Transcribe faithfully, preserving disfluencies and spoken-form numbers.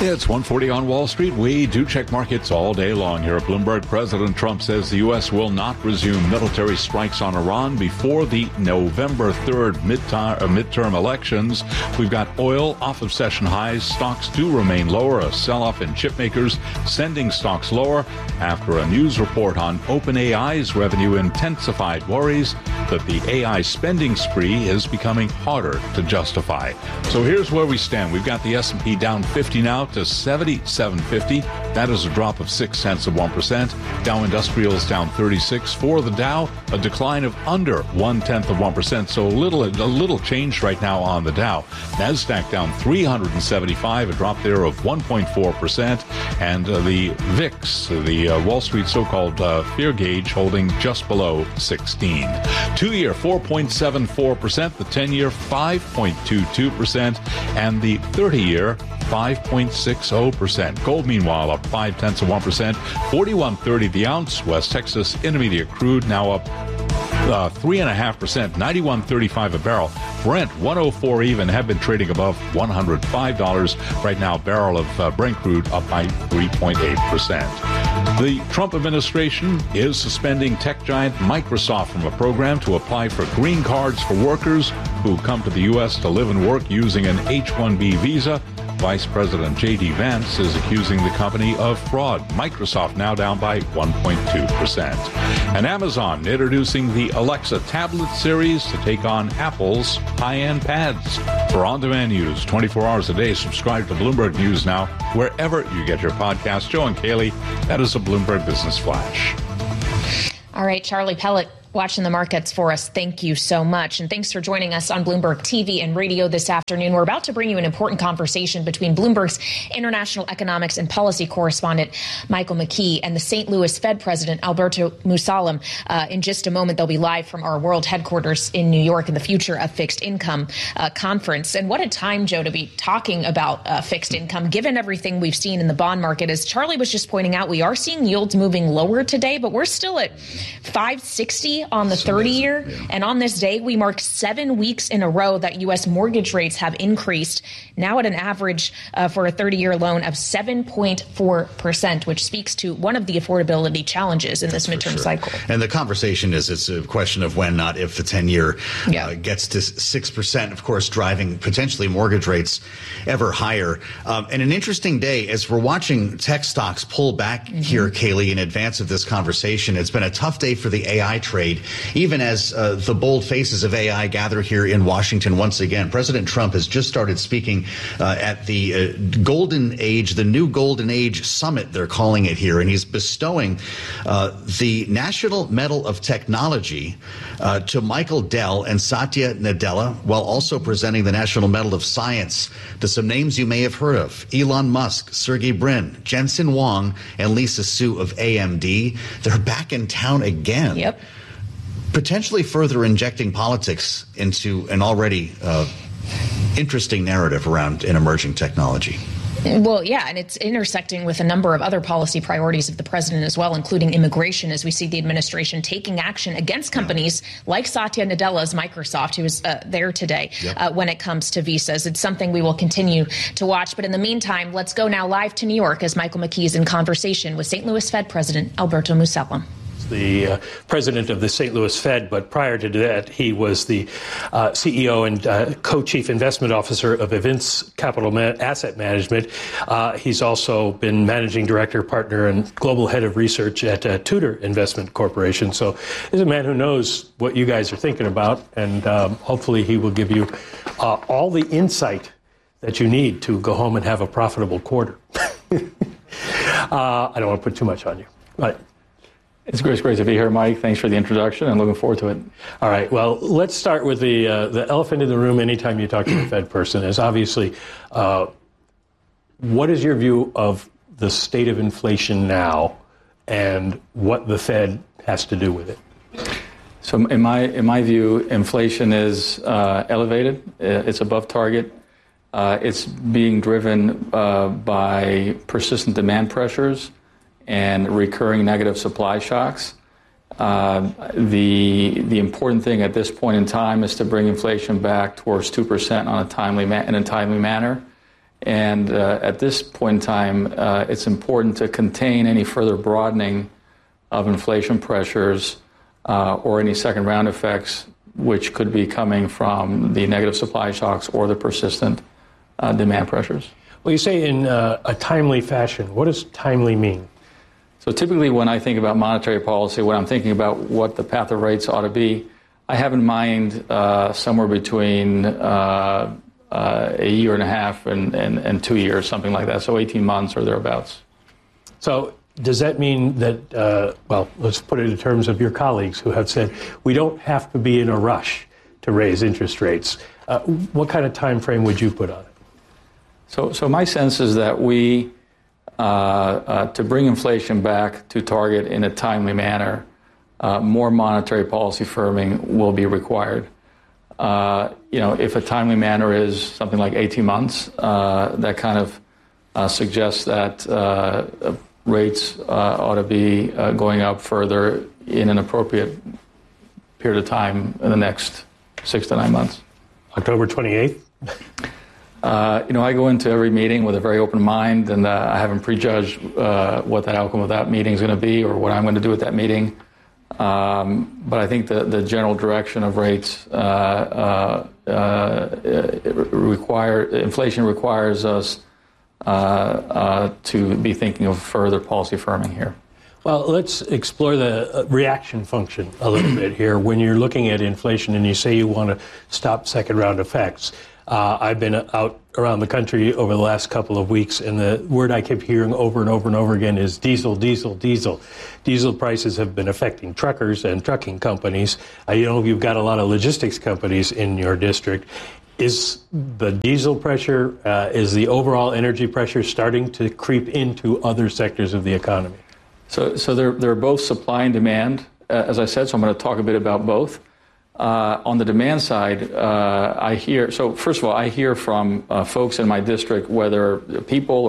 It's one forty on Wall Street. We do check markets all day long here at Bloomberg. President Trump says the U S will not resume military strikes on Iran before the November third midterm, uh, midterm elections. We've got oil off of session highs. Stocks do remain lower. A sell-off in chip makers sending stocks lower after a news report on OpenAI's revenue intensified worries that the A I spending spree is becoming harder to justify. So here's where we stand. We've got the S and P down fifty now to seventy-seven fifty. That is a drop of six tenths of one percent. Dow Industrials down thirty-six. For the Dow, a decline of under one tenth of one percent. So a little, a little change right now on the Dow. Nasdaq down three hundred seventy-five, a drop there of one point four percent. And uh, the V I X, the uh, Wall Street so-called uh, fear gauge, holding just below sixteen. Two-year four point seven four percent, the ten-year five point two two percent, and the thirty-year five point six zero percent. Gold, meanwhile, up five tenths of one percent, forty-one thirty the ounce. West Texas Intermediate crude now up uh, three and a half percent, ninety-one thirty-five a barrel. Brent one oh four even, have been trading above one hundred five dollars right now. Barrel of uh, Brent crude up by three point eight percent. The Trump administration is suspending tech giant Microsoft from a program to apply for green cards for workers who come to the U S to live and work using an H one B visa. Vice President J D Vance is accusing the company of fraud. Microsoft now down by one point two percent. And Amazon introducing the Alexa tablet series to take on Apple's high-end pads. For on-demand news twenty-four hours a day, subscribe to Bloomberg News Now wherever you get your podcast. Joe and Kaylee, that is a Bloomberg Business Flash. All right, Charlie Pellet, watching the markets for us. Thank you so much. And thanks for joining us on Bloomberg T V and radio this afternoon. We're about to bring you an important conversation between Bloomberg's international economics and policy correspondent, Michael McKee, and the Saint Louis Fed President, Alberto Musalem. Uh, in just a moment, they'll be live from our world headquarters in New York in the Future of Fixed Income uh, conference. And what a time, Joe, to be talking about uh, fixed income, given everything we've seen in the bond market. As Charlie was just pointing out, we are seeing yields moving lower today, but we're still at five sixty on the thirty-year. Yeah. And on this day, we mark seven weeks in a row that U S mortgage rates have increased, now at an average uh, for a thirty-year loan of seven point four percent, which speaks to one of the affordability challenges in this That's midterm sure. cycle. And the conversation is it's a question of when, not if, the ten-year yeah. uh, gets to six percent, of course, driving potentially mortgage rates ever higher. Um, and an interesting day as we're watching tech stocks pull back mm-hmm. here, Kaylee, in advance of this conversation. It's been a tough day for the A I trade, even as uh, the bold faces of A I gather here in Washington once again. President Trump has just started speaking uh, at the uh, Golden Age, the new Golden Age Summit, they're calling it here, and he's bestowing uh, the National Medal of Technology uh, to Michael Dell and Satya Nadella, while also presenting the National Medal of Science to some names you may have heard of: Elon Musk, Sergey Brin, Jensen Huang, and Lisa Su of A M D. They're back in town again. Yep. Potentially further injecting politics into an already uh, interesting narrative around an emerging technology. Well, yeah, and it's intersecting with a number of other policy priorities of the president as well, including immigration, as we see the administration taking action against companies yeah. like Satya Nadella's Microsoft, who is uh, there today yep. uh, when it comes to visas. It's something we will continue to watch. But in the meantime, let's go now live to New York as Michael McKee is in conversation with Saint Louis Fed President Alberto Musalem. The uh, president of the Saint Louis Fed, but prior to that, he was the uh, C E O and uh, co-chief investment officer of Evince Capital Ma- Asset Management. Uh, he's also been managing director, partner, and global head of research at uh, Tudor Investment Corporation. So he's a man who knows what you guys are thinking about, and um, hopefully he will give you uh, all the insight that you need to go home and have a profitable quarter. uh, I don't want to put too much on you, but It's great, it's great to be here, Mike. Thanks for the introduction, and looking forward to it. All right. Well, let's start with the uh, the elephant in the room anytime you talk to a Fed person is obviously uh, what is your view of the state of inflation now and what the Fed has to do with it? So in my in my view, inflation is uh, elevated. It's above target. Uh, it's being driven uh, by persistent demand pressures and recurring negative supply shocks. Uh, the the important thing at this point in time is to bring inflation back towards two percent on a timely ma- in a timely manner, And uh, at this point in time, uh, it's important to contain any further broadening of inflation pressures uh, or any second round effects, which could be coming from the negative supply shocks or the persistent uh, demand pressures. Well, you say in uh, a timely fashion. What does timely mean? So typically when I think about monetary policy, when I'm thinking about what the path of rates ought to be, I have in mind uh, somewhere between uh, uh, a year and a half and, and, and two years, something like that, so eighteen months or thereabouts. So does that mean that, uh, well, let's put it in terms of your colleagues who have said, we don't have to be in a rush to raise interest rates. Uh, what kind of time frame would you put on it? So, so my sense is that we, uh, uh, to bring inflation back to target in a timely manner, uh, more monetary policy firming will be required. Uh, you know, if a timely manner is something like eighteen months, uh, that kind of uh, suggests that uh, rates uh, ought to be uh, going up further in an appropriate period of time in the next six to nine months. October twenty-eighth? Uh, you know, I go into every meeting with a very open mind, and uh, I haven't prejudged uh, what the outcome of that meeting is going to be or what I'm going to do at that meeting. Um, but I think the, the general direction of rates uh, uh, uh, require inflation requires us uh, uh, to be thinking of further policy firming here. Well, let's explore the reaction function a little bit here. When you're looking at inflation and you say you want to stop second round effects, uh, I've been out around the country over the last couple of weeks, and the word I keep hearing over and over and over again is diesel, diesel, diesel. Diesel prices have been affecting truckers and trucking companies. Uh, you know, you've got a lot of logistics companies in your district. Is the diesel pressure, uh, is the overall energy pressure starting to creep into other sectors of the economy? So, so they're, they're both supply and demand, uh, as I said, so I'm going to talk a bit about both. Uh, on the demand side, uh, I hear, so first of all, I hear from uh, folks in my district, whether people